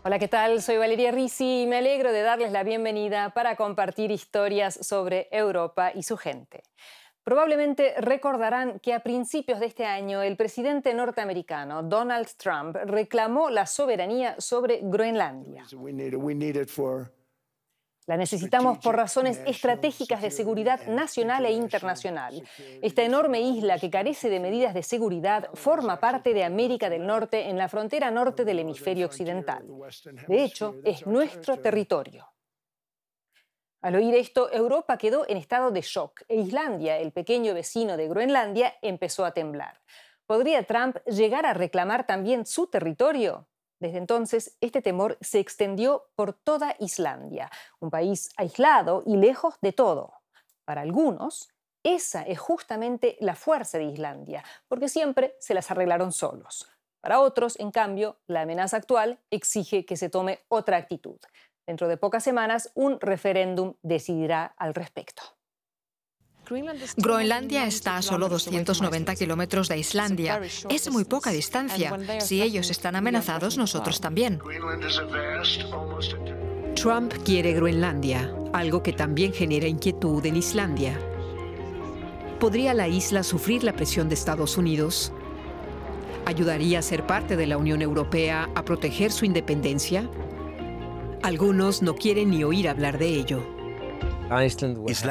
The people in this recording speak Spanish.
Hola, ¿qué tal? Soy Valeria Risi y me alegro de darles la bienvenida para compartir historias sobre Europa y su gente. Probablemente recordarán que a principios de este año el presidente norteamericano Donald Trump reclamó la soberanía sobre Groenlandia. La necesitamos por razones estratégicas de seguridad nacional e internacional. Esta enorme isla que carece de medidas de seguridad forma parte de América del Norte en la frontera norte del hemisferio occidental. De hecho, es nuestro territorio. Al oír esto, Europa quedó en estado de shock e Islandia, el pequeño vecino de Groenlandia, empezó a temblar. ¿Podría Trump llegar a reclamar también su territorio? Desde entonces, este temor se extendió por toda Islandia, un país aislado y lejos de todo. Para algunos, esa es justamente la fuerza de Islandia, porque siempre se las arreglaron solos. Para otros, en cambio, la amenaza actual exige que se tome otra actitud. Dentro de pocas semanas, un referéndum decidirá al respecto. Groenlandia está a solo 290 kilómetros de Islandia. Es muy poca distancia. Si ellos están amenazados, nosotros también. Trump quiere Groenlandia, algo que también genera inquietud en Islandia. ¿Podría la isla sufrir la presión de Estados Unidos? ¿Ayudaría a ser parte de la Unión Europea a proteger su independencia? Algunos no quieren ni oír hablar de ello. Islandia